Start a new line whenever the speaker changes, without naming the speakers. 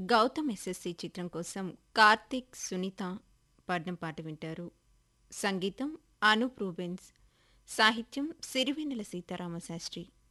'Gautam SSC' చిత్రం కోసం కార్తీక్, సునీత పాడిన పాట వింటారు. సంగీతం అనూప్ రూబెన్స్, సాహిత్యం సిరివెన్నెల సీతారామశాస్త్రి.